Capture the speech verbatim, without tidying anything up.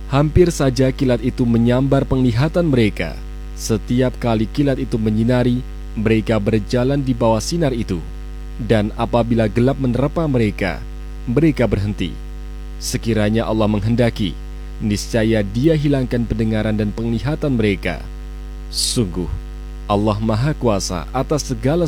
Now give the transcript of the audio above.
Hampir saja kilat itu menyambar penglihatan mereka. Setiap kali kilat itu menyinari, mereka berjalan di bawah sinar itu. Dan apabila gelap menerpa mereka, mereka berhenti. Sekiranya Allah menghendaki, niscaya Dia hilangkan pendengaran dan penglihatan mereka. Sungguh, Allah Maha Kuasa atas segala